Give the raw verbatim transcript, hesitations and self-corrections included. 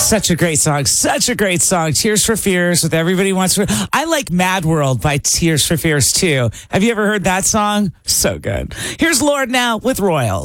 Such a great song. Such a great song. Tears for Fears with Everybody Wants to. I like Mad World by Tears for Fears too. Have you ever heard that song? So good. Here's Lord now with Royals.